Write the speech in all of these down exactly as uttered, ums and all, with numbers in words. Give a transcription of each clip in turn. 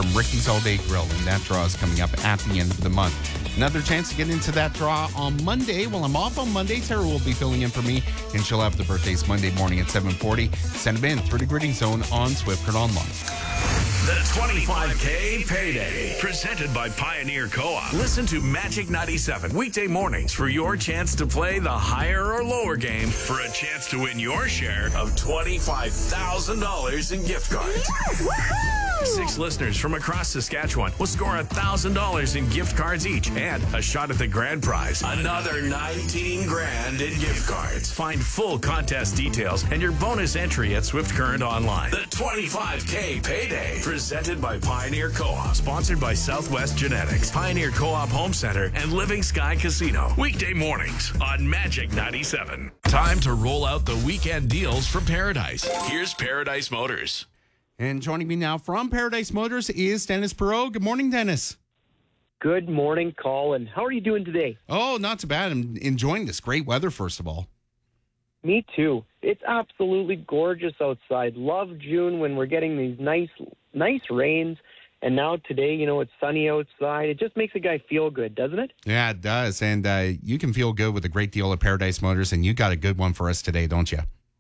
from Ricky's All Day Grill, and that draw is coming up at the end of the month. Another chance to get into that draw on Monday. Well, I'm off on Monday. Tara will be filling in for me, and she'll have the birthdays Monday morning at seven forty. Send them in through the Gritty Zone on Swift Current Online. The twenty-five K Payday, presented by Pioneer Co-op. Listen to Magic ninety-seven weekday mornings for your chance to play the higher or lower game for a chance to win your share of twenty-five thousand dollars in gift cards. Yeah, Six listeners from across Saskatchewan will score one thousand dollars in gift cards each and a shot at the grand prize. Another nineteen grand in gift cards. Find full contest details and your bonus entry at Swift Current Online. The twenty-five K Payday, presented by Pioneer Co-op, sponsored by Southwest Genetics, Pioneer Co-op Home Center, and Living Sky Casino. Weekday mornings on Magic ninety-seven. Time to roll out the weekend deals from Paradise. Here's Paradise Motors. And joining me now from Paradise Motors is Dennis Perreault. Good morning, Dennis. Good morning, Colin. How are you doing today? Oh, not too bad. I'm enjoying this great weather, first of all. Me too. It's absolutely gorgeous outside. Love June when we're getting these nice, nice rains. And now today, you know, it's sunny outside. It just makes a guy feel good, doesn't it? Yeah, it does. And uh, you can feel good with a great deal at Paradise Motors. And you got a good one for us today, don't you?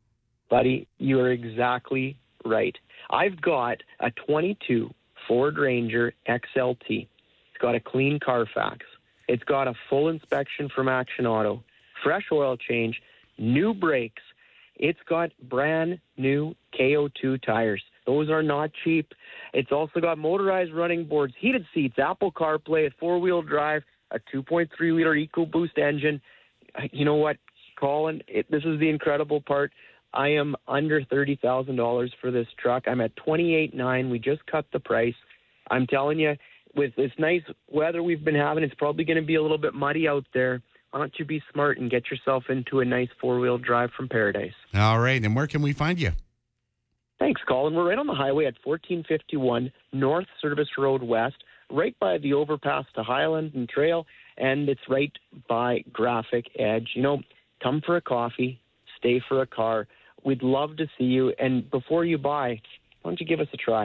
Buddy, you are exactly right. I've got a twenty-two Ford Ranger X L T. It's got a clean Carfax. It's got a full inspection from Action Auto, fresh oil change, new brakes. It's got brand new K O two tires. Those are not cheap. It's also got motorized running boards, heated seats, Apple CarPlay, a four-wheel drive, a two point three liter EcoBoost engine. You know what, Colin? It, this is the incredible part. I am under thirty thousand dollars for this truck. I'm at twenty-eight nine. We just cut the price. I'm telling you, with this nice weather we've been having, it's probably going to be a little bit muddy out there. Why don't you be smart and get yourself into a nice four-wheel drive from Paradise? All right. And where can we find you? Thanks, Colin. We're right on the highway at fourteen fifty-one North Service Road West, right by the overpass to Highland and Trail, and it's right by Graphic Edge. You know, come for a coffee, stay for a car. We'd love to see you. And before you buy, why don't you give us a try?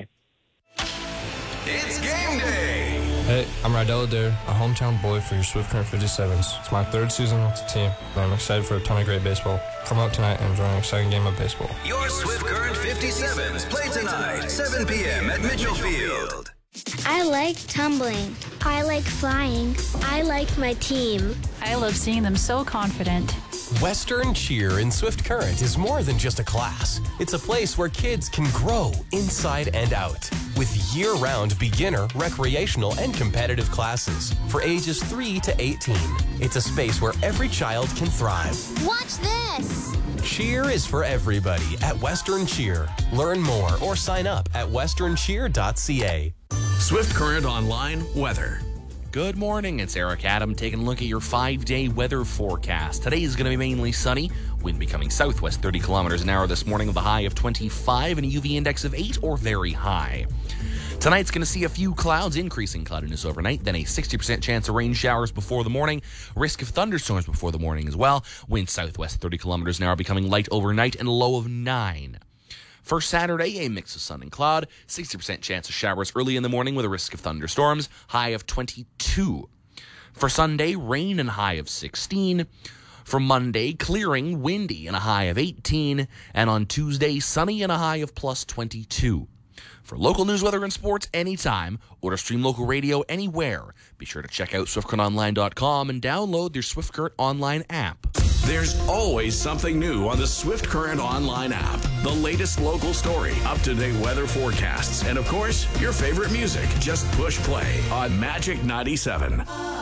It's game day! Hey, I'm Rydell Adair, a hometown boy for your Swift Current fifty-sevens. It's my third season with the team, and I'm excited for a ton of great baseball. Come out tonight and enjoy an exciting game of baseball. Your Swift Current fifty-sevens play tonight, seven p.m. at Mitchell Field. I like tumbling. I like flying. I like my team. I love seeing them so confident. Western Cheer in Swift Current is more than just a class. It's a place where kids can grow inside and out. With year-round beginner, recreational, and competitive classes for ages three to eighteen. It's a space where every child can thrive. Watch this! Cheer is for everybody at Western Cheer. Learn more or sign up at western cheer dot c a. Swift Current Online weather. Good morning, it's Eric Adam taking a look at your five-day weather forecast. Today is going to be mainly sunny, wind becoming southwest thirty kilometers an hour this morning with a high of twenty-five and a U V index of eight or very high. Tonight's going to see a few clouds, increasing cloudiness overnight, then a sixty percent chance of rain showers before the morning, risk of thunderstorms before the morning as well, wind southwest thirty kilometers an hour becoming light overnight and a low of nine. For Saturday, a mix of sun and cloud, sixty percent chance of showers early in the morning with a risk of thunderstorms, high of twenty-two. For Sunday, rain and high of sixteen. For Monday, clearing, windy and a high of eighteen. And on Tuesday, sunny and a high of plus twenty-two. For local news, weather, and sports anytime, or to stream local radio anywhere, be sure to check out swift current online dot com and download your Swift Current Online app. There's always something new on the Swift Current Online app. The latest local story, up-to-date weather forecasts, and of course, your favorite music. Just push play on Magic ninety-seven.